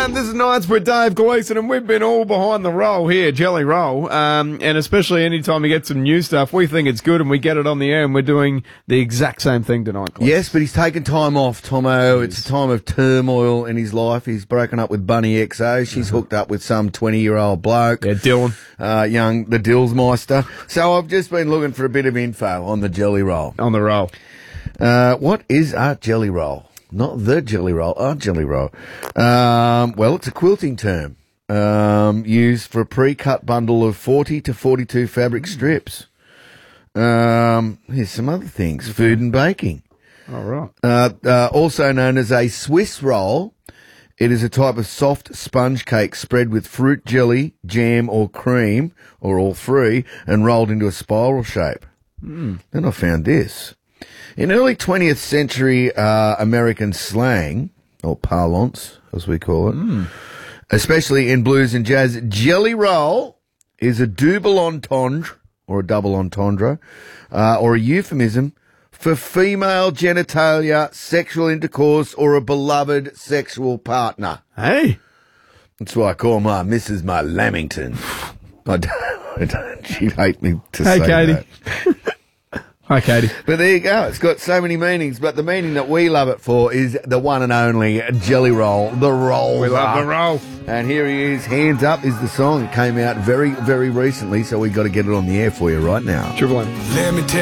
This is Nights with Dave Gleeson, and we've been all behind the roll here, Jelly Roll. And especially anytime we get some new stuff, we think it's good and we get it on the air, and we're doing the exact same thing tonight, Gleeson. Yes, but he's taken time off, Tomo. It's a time of turmoil in his life. He's broken up with Bunny XO. She's hooked up with some 20-year-old bloke. Yeah, Dylan. The Dillsmeister. So I've just been looking for a bit of info on the Jelly Roll. On the roll. What is a Jelly Roll? Not the Jelly Roll, a Jelly Roll. Well, it's a quilting term used for a pre-cut bundle of 40 to 42 fabric strips. Here's some other things. Food and baking. All right. Also known as a Swiss roll, it is a type of soft sponge cake spread with fruit jelly, jam or cream, or all three, and rolled into a spiral shape. Then I found this. In early 20th century American slang, or parlance, as we call it, especially in blues and jazz, jelly roll is a double entendre, or a double entendre, or a euphemism for female genitalia, sexual intercourse, or a beloved sexual partner. Hey. That's why I call my Mrs. my Lamington. I don't, she'd hate me to say Katie. that. Hi, Katie. But there you go. It's got so many meanings, but the meaning that we love it for is the one and only Jelly Roll, the roll. We love the roll. And here he is. Hands Up is the song. It came out very, very recently, so we got to get it on the air for you right now. Triple M. Let me tell